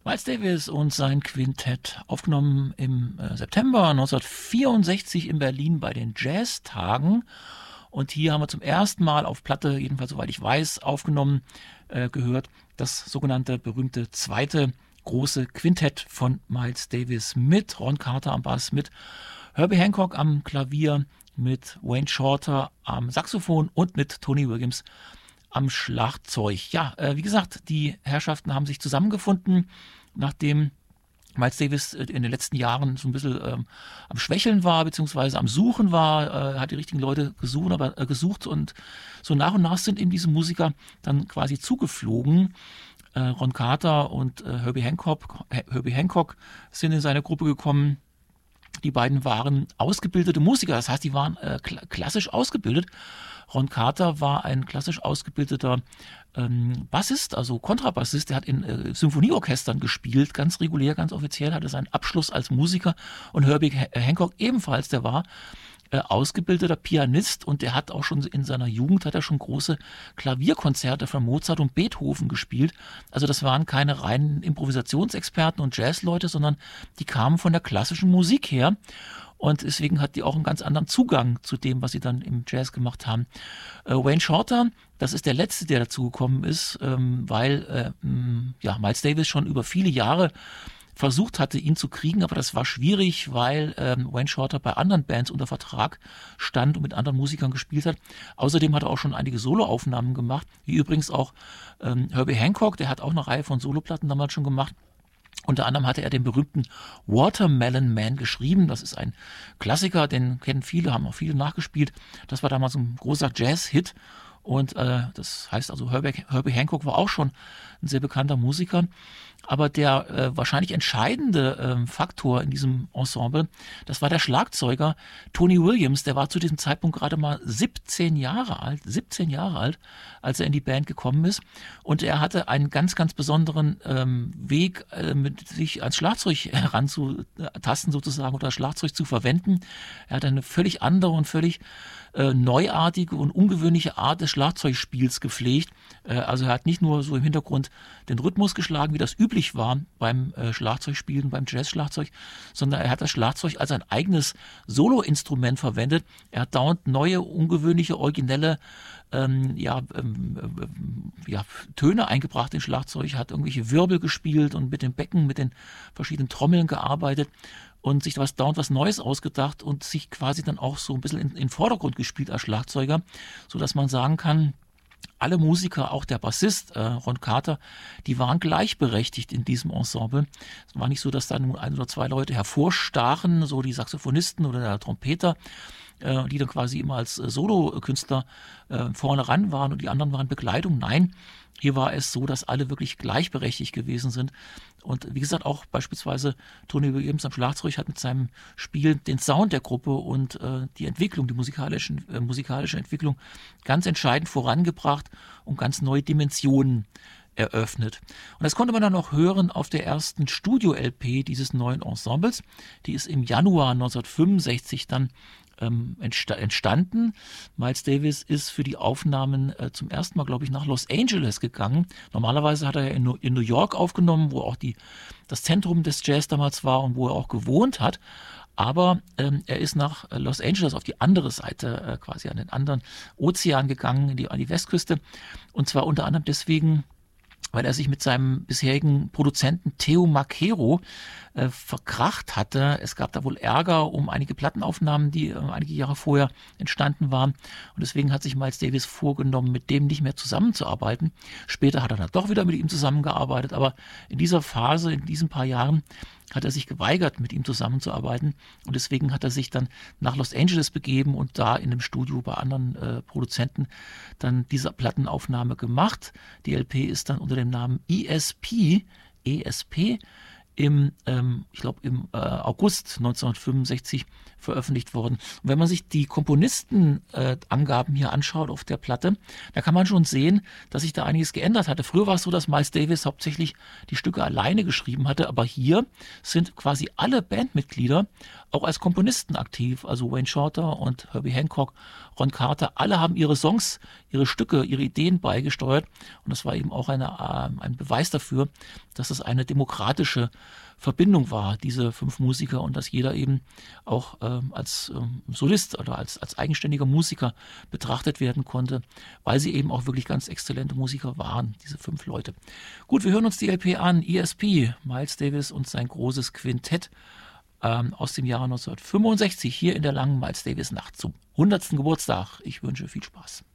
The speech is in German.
Miles Davis und sein Quintett, aufgenommen im September 1964 in Berlin bei den Jazztagen. Und hier haben wir zum ersten Mal auf Platte, jedenfalls soweit ich weiß, aufgenommen, gehört, das sogenannte berühmte zweite große Quintett von Miles Davis mit Ron Carter am Bass, mit Herbie Hancock am Klavier, mit Wayne Shorter am Saxophon und mit Tony Williams am Schlagzeug. Ja, wie gesagt, die Herrschaften haben sich zusammengefunden, nachdem Miles Davis in den letzten Jahren so ein bisschen am Schwächeln war, beziehungsweise am Suchen war, hat die richtigen Leute gesucht und so nach und nach sind ihm diese Musiker dann quasi zugeflogen. Ron Carter und Herbie Hancock sind in seine Gruppe gekommen. Die beiden waren ausgebildete Musiker, das heißt, die waren klassisch ausgebildet. Ron Carter war ein klassisch ausgebildeter Bassist, also Kontrabassist. Der hat in Symphonieorchestern gespielt, ganz regulär, ganz offiziell, hatte seinen Abschluss als Musiker. Und Herbie Hancock ebenfalls, der war ausgebildeter Pianist und der hat auch schon in seiner Jugend hat er schon große Klavierkonzerte von Mozart und Beethoven gespielt. Also das waren keine reinen Improvisationsexperten und Jazzleute, sondern die kamen von der klassischen Musik her. Und deswegen hat die auch einen ganz anderen Zugang zu dem, was sie dann im Jazz gemacht haben. Wayne Shorter, das ist der Letzte, der dazugekommen ist, weil Miles Davis schon über viele Jahre versucht hatte, ihn zu kriegen, aber das war schwierig, weil Wayne Shorter bei anderen Bands unter Vertrag stand und mit anderen Musikern gespielt hat. Außerdem hat er auch schon einige Soloaufnahmen gemacht, wie übrigens auch Herbie Hancock, der hat auch eine Reihe von Soloplatten damals schon gemacht. Unter anderem hatte er den berühmten Watermelon Man geschrieben. Das ist ein Klassiker, den kennen viele, haben auch viele nachgespielt. Das war damals ein großer Jazz-Hit. Und das heißt also, Herbie Hancock war auch schon ein sehr bekannter Musiker. Aber der wahrscheinlich entscheidende Faktor in diesem Ensemble, das war der Schlagzeuger Tony Williams. Der war zu diesem Zeitpunkt gerade mal 17 Jahre alt, als er in die Band gekommen ist. Und er hatte einen ganz, ganz besonderen Weg, mit sich ans Schlagzeug heranzutasten sozusagen oder das Schlagzeug zu verwenden. Er hatte eine völlig andere und völlig neuartige und ungewöhnliche Art des Schlagzeugspiels gepflegt. Also er hat nicht nur so im Hintergrund den Rhythmus geschlagen, wie das üblich war beim Schlagzeugspielen, beim Jazzschlagzeug, sondern er hat das Schlagzeug als ein eigenes Soloinstrument verwendet. Er hat dauernd neue, ungewöhnliche, originelle Töne eingebracht in Schlagzeug, hat irgendwelche Wirbel gespielt und mit dem Becken, mit den verschiedenen Trommeln gearbeitet und sich dauernd was Neues ausgedacht und sich quasi dann auch so ein bisschen in den Vordergrund gespielt als Schlagzeuger, sodass man sagen kann, alle Musiker, auch der Bassist Ron Carter, die waren gleichberechtigt in diesem Ensemble. Es war nicht so, dass da nur ein oder zwei Leute hervorstachen, so die Saxophonisten oder der Trompeter, die dann quasi immer als Solokünstler vorne ran waren und die anderen waren Begleitung. Nein, hier war es so, dass alle wirklich gleichberechtigt gewesen sind. Und wie gesagt, auch beispielsweise Tony Williams am Schlagzeug hat mit seinem Spiel den Sound der Gruppe und die Entwicklung, die musikalische Entwicklung ganz entscheidend vorangebracht und ganz neue Dimensionen eröffnet. Und das konnte man dann auch hören auf der ersten Studio-LP dieses neuen Ensembles. Die ist im Januar 1965 dann entstanden. Miles Davis ist für die Aufnahmen zum ersten Mal, glaube ich, nach Los Angeles gegangen. Normalerweise hat er ja in New York aufgenommen, wo auch das Zentrum des Jazz damals war und wo er auch gewohnt hat. Aber er ist nach Los Angeles auf die andere Seite, quasi an den anderen Ozean gegangen, an die Westküste. Und zwar unter anderem deswegen, weil er sich mit seinem bisherigen Produzenten Theo Macero verkracht hatte. Es gab da wohl Ärger um einige Plattenaufnahmen, die einige Jahre vorher entstanden waren. Und deswegen hat sich Miles Davis vorgenommen, mit dem nicht mehr zusammenzuarbeiten. Später hat er dann doch wieder mit ihm zusammengearbeitet, aber in dieser Phase, in diesen paar Jahren, hat er sich geweigert, mit ihm zusammenzuarbeiten. Und deswegen hat er sich dann nach Los Angeles begeben und da in einem Studio bei anderen Produzenten dann diese Plattenaufnahme gemacht. Die LP ist dann unter dem Namen ESP im August 1965 veröffentlicht worden. Und wenn man sich die Komponistenangaben hier anschaut auf der Platte, da kann man schon sehen, dass sich da einiges geändert hatte. Früher war es so, dass Miles Davis hauptsächlich die Stücke alleine geschrieben hatte, aber hier sind quasi alle Bandmitglieder auch als Komponisten aktiv, also Wayne Shorter und Herbie Hancock, Ron Carter, alle haben ihre Songs, ihre Stücke, ihre Ideen beigesteuert. Und das war eben auch ein Beweis dafür, dass es eine demokratische Verbindung war, diese 5 Musiker, und dass jeder eben auch als Solist oder als eigenständiger Musiker betrachtet werden konnte, weil sie eben auch wirklich ganz exzellente Musiker waren, diese 5 Leute. Gut, wir hören uns die LP an, ESP, Miles Davis und sein großes Quintett aus dem Jahre 1965, hier in der langen Miles Davis Nacht zum 100. Geburtstag. Ich wünsche viel Spaß.